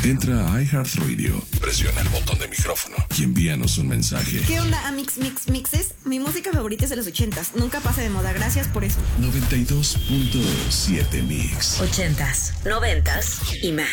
Entra a iHeartRadio, presiona el botón de micrófono y envíanos un mensaje. ¿Qué onda, Mixes? Mi música favorita es de los 80s. Nunca pasa de moda. Gracias por eso. 92.7 Mix. 80s, 90s y más.